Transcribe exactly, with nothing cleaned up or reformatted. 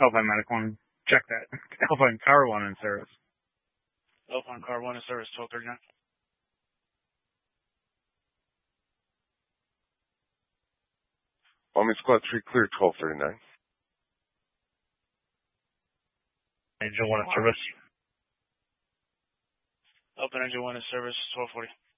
Alpine Medic one. Check that. Alpine Car one in service. Alpine Car one in service, twelve thirty-nine. Army Squad three clear, twelve thirty-nine. Angel one in service. Open Angel one in service, twelve forty.